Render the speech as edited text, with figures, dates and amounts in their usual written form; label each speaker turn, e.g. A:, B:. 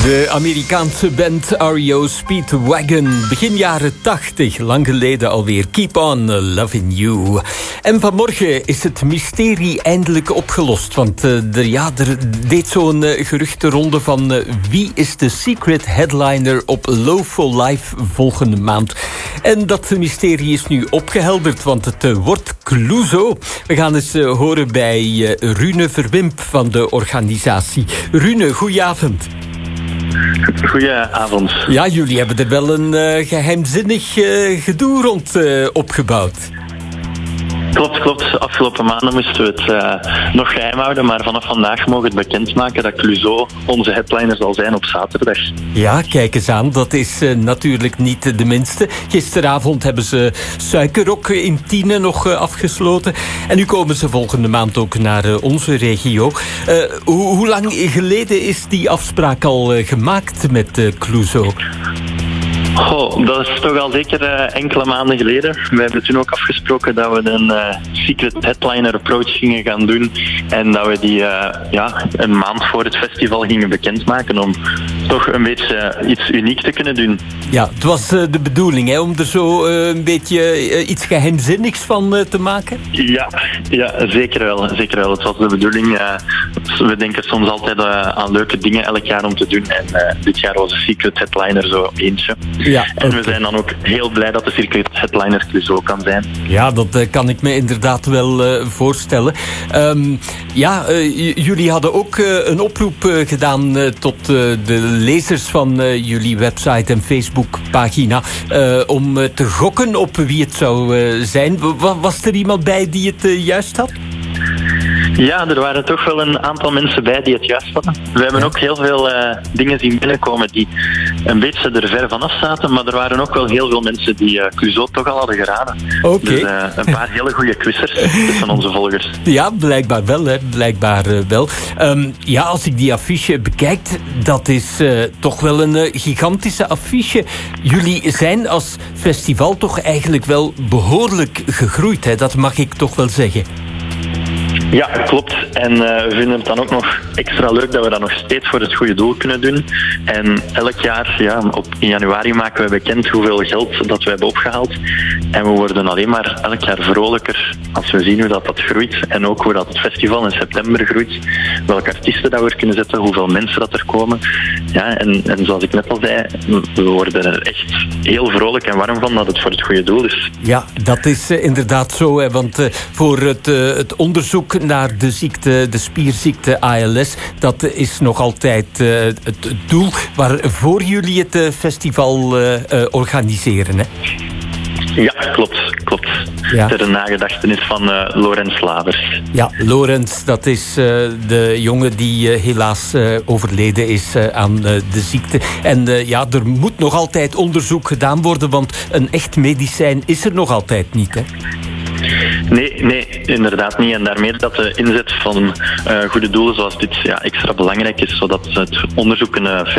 A: De Amerikaanse band REO Speedwagon. Begin jaren 80, lang geleden alweer. Keep on loving you. En vanmorgen is het mysterie eindelijk opgelost. Want er deed zo'n geruchtenronde van wie is de secret headliner op Low for Life volgende maand. En dat mysterie is nu opgehelderd, want het wordt Clouseau. We gaan eens horen bij Rune Verwimp van de organisatie. Rune, goedenavond.
B: Goedenavond.
A: Ja, jullie hebben er wel een geheimzinnig gedoe rond opgebouwd.
B: Klopt. Afgelopen maanden moesten we het nog geheim houden, maar vanaf vandaag mogen we het bekendmaken dat Clouseau onze headliner zal zijn op zaterdag.
A: Ja, kijk eens aan. Dat is natuurlijk niet de minste. Gisteravond hebben ze Suikerrok in Tiene nog afgesloten. En nu komen ze volgende maand ook naar onze regio. Hoe lang geleden is die afspraak al gemaakt met Clouseau?
B: Dat is toch al zeker enkele maanden geleden. We hebben toen ook afgesproken dat we een secret headliner approach gingen gaan doen. En dat we die een maand voor het festival gingen bekendmaken om toch een beetje iets uniek te kunnen doen.
A: Ja, het was de bedoeling hè, om er zo een beetje iets geheimzinnigs van te maken?
B: Ja, zeker wel. Het was de bedoeling. We denken soms altijd aan leuke dingen elk jaar om te doen. En dit jaar was de secret headliner zo eentje.
A: Ja,
B: en we zijn dan ook heel blij dat de secret headliner Clouseau kan zijn.
A: Ja, dat kan ik me inderdaad wel voorstellen. Jullie hadden ook een oproep gedaan tot de lezers van jullie website en Facebookpagina om te gokken op wie het zou zijn. Was er iemand bij die het juist had?
B: Ja, er waren toch wel een aantal mensen bij die het juist hadden. We hebben ook heel veel dingen zien binnenkomen die een beetje er ver vanaf zaten, maar er waren ook wel heel veel mensen die Clouseau toch al hadden geraden.
A: Okay.
B: Dus een paar hele goede quizzers tussen onze volgers.
A: Ja, blijkbaar wel. Als ik die affiche bekijk, dat is toch wel een gigantische affiche. Jullie zijn als festival toch eigenlijk wel behoorlijk gegroeid, hè? Dat mag ik toch wel zeggen.
B: Ja, klopt. En we vinden het dan ook nog extra leuk dat we dat nog steeds voor het goede doel kunnen doen. En elk jaar, in januari maken we bekend hoeveel geld dat we hebben opgehaald. En we worden alleen maar elk jaar vrolijker als we zien hoe dat groeit. En ook hoe dat het festival in september groeit. Welke artiesten dat we er kunnen zetten, hoeveel mensen dat er komen. Ja, en zoals ik net al zei, we worden er echt heel vrolijk en warm van dat het voor het goede doel is.
A: Ja, dat is inderdaad zo. Hè, want voor het onderzoek naar de spierziekte ALS, dat is nog altijd het doel waarvoor jullie het festival organiseren, hè?
B: Ja, klopt.
A: Ja.
B: Ter nagedachtenis van Laurens Lavers.
A: Ja, Laurens, dat is de jongen die helaas overleden is aan de ziekte. En er moet nog altijd onderzoek gedaan worden, want een echt medicijn is er nog altijd niet, hè?
B: Nee, inderdaad niet. En daarmee dat de inzet van goede doelen zoals dit extra belangrijk is, zodat het onderzoek kunnen